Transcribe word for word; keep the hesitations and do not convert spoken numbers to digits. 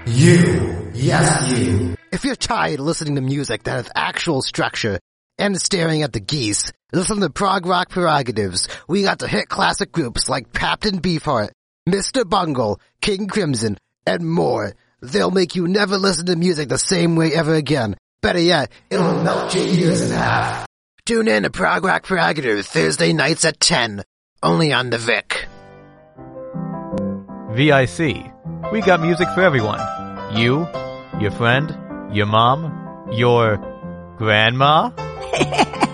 You. Yes, you. If you're tired of listening to music that has actual structure and staring at the geese, listen to Prog Rock Prerogatives. We got to hit classic groups like Captain Beefheart, Mister Bungle, King Crimson, and more. They'll make you never listen to music the same way ever again. Better yet, it'll melt your ears in half. Tune in to Prog Rock Prerogatives Thursday nights at ten, only on the Vic. V I C. We got music for everyone. You, your friend, your mom, your grandma.